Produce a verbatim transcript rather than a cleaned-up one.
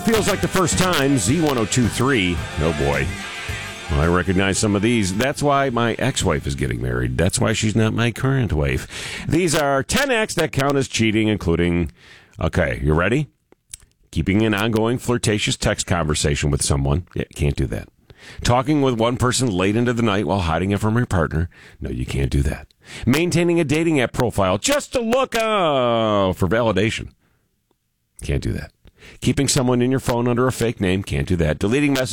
feels like the first time. Z ten twenty-three. Oh, boy. Well, I recognize some of these. That's why my ex-wife is getting married. That's why she's not my current wife. These are ten acts that count as cheating, including... Okay, you ready? Keeping an ongoing flirtatious text conversation with someone. Yeah, can't do that. Talking with one person late into the night while hiding it from your partner. No, you can't do that. Maintaining a dating app profile just to look uh, for validation. Can't do that. Keeping someone in your phone under a fake name. Can't do that. Deleting messages